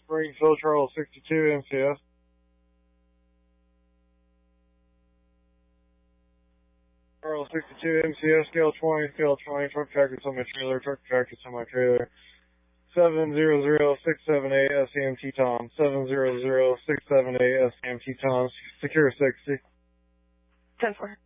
Springfield, Charles 62 MCS. Charles 62 MCS, scale 20, truck tractor semi-trailer, 700678 SCMT Tom, 700678 SCMT Tom, secure 60. 10-4.